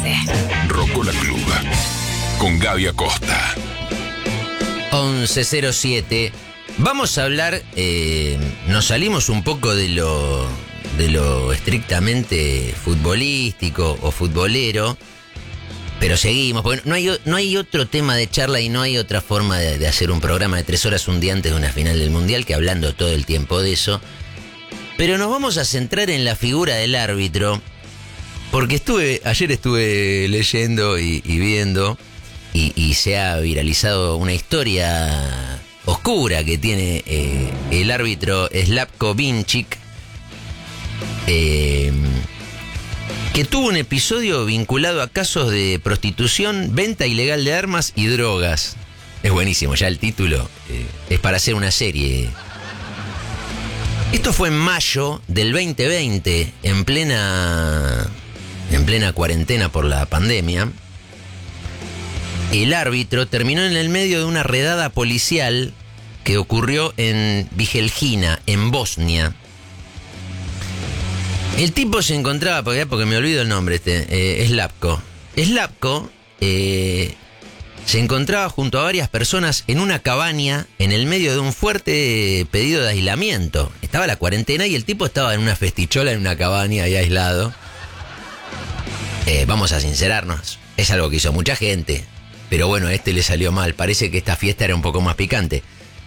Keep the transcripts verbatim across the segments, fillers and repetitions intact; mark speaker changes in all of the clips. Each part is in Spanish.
Speaker 1: once.
Speaker 2: Rocola Club con Gaby Acosta.
Speaker 3: once cero siete. Vamos a hablar, eh, nos salimos un poco de lo, de lo estrictamente futbolístico o futbolero, pero seguimos, porque no hay, no hay otro tema de charla y no hay otra forma de, de hacer un programa de tres horas un día antes de una final del Mundial que hablando todo el tiempo de eso. Pero nos vamos a centrar en la figura del árbitro, porque estuve, ayer estuve leyendo y, y viendo, y, y se ha viralizado una historia oscura que tiene eh, el árbitro Slavko Vinčić, eh, que tuvo un episodio vinculado a casos de prostitución, venta ilegal de armas y drogas. Es buenísimo, ya el título eh, es para hacer una serie. Esto fue en mayo del veinte veinte, en plena, en plena cuarentena por la pandemia. El árbitro terminó en el medio de una redada policial que ocurrió en Bijeljina, en Bosnia. El tipo se encontraba, porque, porque me olvido el nombre este, eh, Slavko. Slavko eh, se encontraba junto a varias personas en una cabaña en el medio de un fuerte pedido de aislamiento. Estaba la cuarentena y el tipo estaba en una festichola en una cabaña ahí aislado. Eh, vamos a sincerarnos, es algo que hizo mucha gente. Pero bueno, a este le salió mal. Parece que esta fiesta era un poco más picante.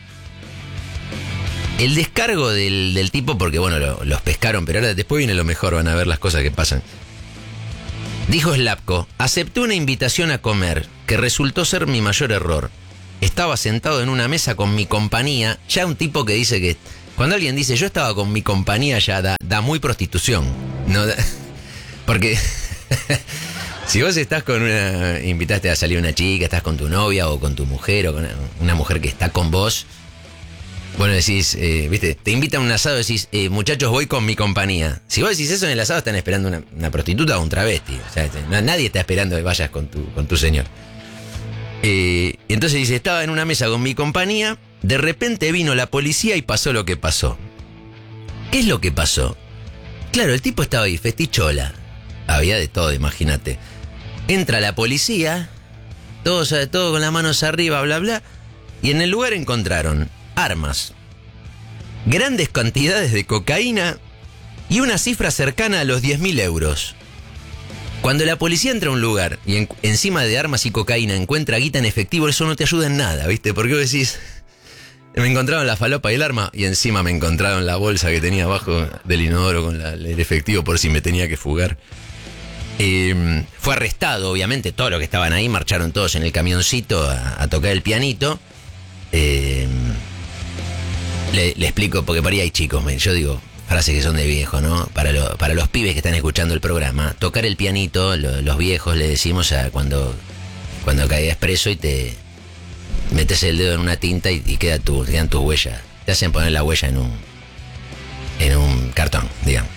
Speaker 3: El descargo del, del tipo, porque bueno, lo, los pescaron, pero ahora después viene lo mejor, van a ver las cosas que pasan. Dijo Slavko: acepté una invitación a comer, que resultó ser mi mayor error. Estaba sentado en una mesa con mi compañía. Ya un tipo que dice que... Cuando alguien dice yo estaba con mi compañía, ya da, da muy prostitución. No da, porque... Si vos estás con una... invitaste a salir una chica, estás con tu novia o con tu mujer o con una, una mujer que está con vos, bueno, decís, eh, viste, te invitan a un asado y decís, eh, muchachos, voy con mi compañía. Si vos decís eso en el asado, están esperando una, una prostituta o un travesti. O sea, no, nadie está esperando que vayas con tu, con tu señor. Eh, entonces dice, estaba en una mesa con mi compañía, de repente vino la policía y pasó lo que pasó. ¿Qué es lo que pasó? Claro, el tipo estaba ahí, festichola. Había de todo, imagínate. Entra la policía, todos, todo con las manos arriba, bla, bla, y en el lugar encontraron armas, grandes cantidades de cocaína y una cifra cercana a los diez mil euros. Cuando la policía entra a un lugar y en, encima de armas y cocaína encuentra guita en efectivo, eso no te ayuda en nada, ¿viste? Porque vos decís, me encontraron la falopa y el arma y encima me encontraron la bolsa que tenía abajo del inodoro con la, el efectivo por si me tenía que fugar. Eh, fue arrestado, obviamente, todos los que estaban ahí marcharon todos en el camioncito a, a tocar el pianito. Eh, le, le explico, porque por ahí hay chicos, yo digo frases que son de viejo, ¿no? Para, lo, para los pibes que están escuchando el programa, tocar el pianito, lo, los viejos le decimos a cuando, cuando caigas preso y te metes el dedo en una tinta y, y queda tu, quedan tus huellas. Te hacen poner la huella en un, en un cartón, digamos.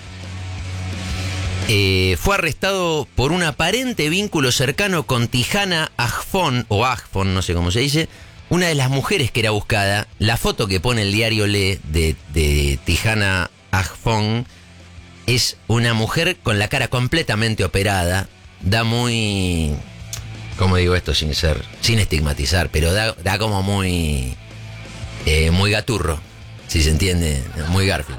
Speaker 3: Eh, fue arrestado por un aparente vínculo cercano con Tihana Ajfon, o Ajfon, no sé cómo se dice, una de las mujeres que era buscada. La foto que pone el diario Le de, de Tihana Ajfon es una mujer con la cara completamente operada. Da muy... ¿Cómo digo esto sin ser, sin estigmatizar? Pero da, da como muy... Eh, muy gaturro, si se entiende, muy Garfield.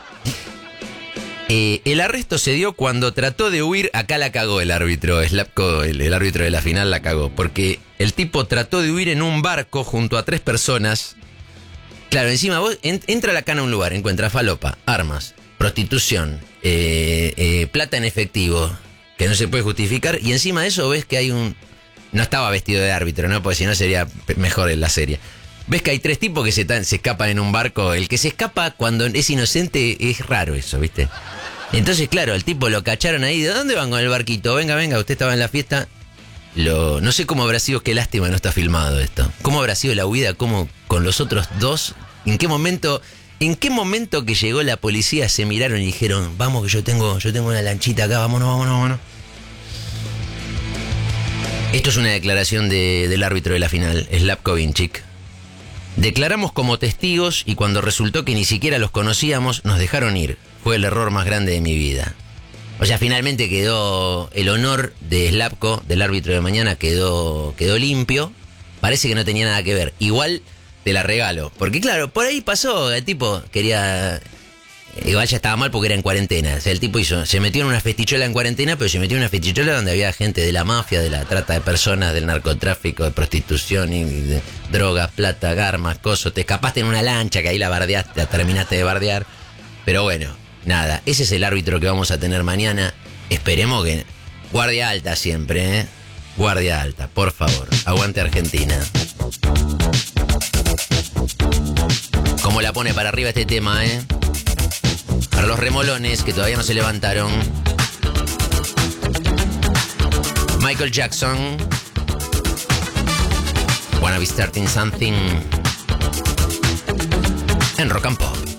Speaker 3: Eh, el arresto se dio cuando trató de huir. Acá la cagó el árbitro Slavko, el, el árbitro de la final la cagó, porque el tipo trató de huir en un barco junto a tres personas. Claro, encima vos en, entra la cana a un lugar, encuentra falopa, armas, prostitución, eh, eh, plata en efectivo, que no se puede justificar, y encima de eso ves que hay un... No estaba vestido de árbitro, ¿no? Porque si no sería mejor en la serie. Ves que hay tres tipos que se, se escapan en un barco. El que se escapa cuando es inocente es raro eso, ¿viste? Entonces, claro, el tipo lo cacharon ahí. ¿De dónde van con el barquito? Venga, venga, usted estaba en la fiesta. Lo, no sé cómo habrá sido, qué lástima no está filmado esto. ¿Cómo habrá sido la huida? ¿Cómo con los otros dos? ¿En qué momento, en qué momento que llegó la policía se miraron y dijeron, vamos que yo tengo, yo tengo una lanchita acá, vámonos, vámonos, vámonos? Esto es una declaración de, del árbitro de la final, Slavko Vinčić. Declaramos como testigos y cuando resultó que ni siquiera los conocíamos, nos dejaron ir. Fue el error más grande de mi vida. O sea, finalmente quedó el honor de Slavko, del árbitro de mañana, quedó, quedó limpio. Parece que no tenía nada que ver. Igual te la regalo. Porque claro, por ahí pasó, el tipo quería... Igual ya estaba mal porque era en cuarentena. O sea, el tipo hizo, se metió en una festichola en cuarentena, pero se metió en una festichola donde había gente de la mafia, de la trata de personas, del narcotráfico, de prostitución y de drogas, plata, garmas, cosas. Te escapaste en una lancha que ahí la bardeaste, la terminaste de bardear. Pero bueno, nada, ese es el árbitro que vamos a tener mañana. Esperemos que... Guardia alta siempre, ¿eh? Guardia alta, por favor. Aguante Argentina. Como la pone para arriba este tema, ¿eh? Para los remolones que todavía no se levantaron. Michael Jackson. Wanna be starting something. En Rock and Pop.